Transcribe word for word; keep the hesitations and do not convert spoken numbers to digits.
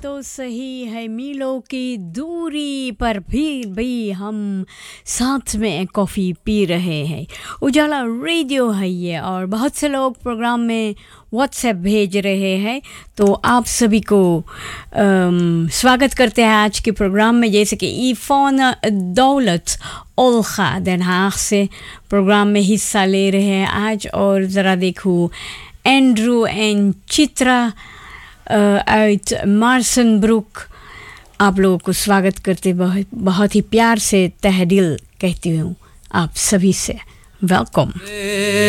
तो सही है मीलों की दूरी पर फिर भी हम साथ में कॉफ़ी पी रहे हैं। उजाला रेडियो है ये और बहुत से लोग प्रोग्राम में व्हाट्सएप भेज रहे हैं, तो आप सभी को अम, स्वागत करते हैं आज के प्रोग्राम में। जैसे कि ईफोन दौलत ओल्खा Den Haag से प्रोग्राम में हिस्सा ले रहे हैं आज। और ज़रा देखूँ एंड्रू एंड चित्रा uit मार्सनब्रुक, आप लोगों को स्वागत करते बहुत बहुत ही प्यार से तहे दिल कहती हूँ आप सभी से वेलकम।